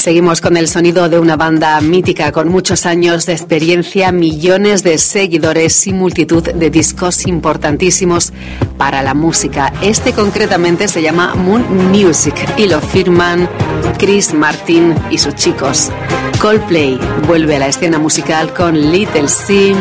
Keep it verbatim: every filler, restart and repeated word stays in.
Seguimos con el sonido de una banda mítica con muchos años de experiencia, millones de seguidores y multitud de discos importantísimos para la música. Este concretamente se llama Moon Music y lo firman Chris Martin y sus chicos. Coldplay vuelve a la escena musical con Little Sims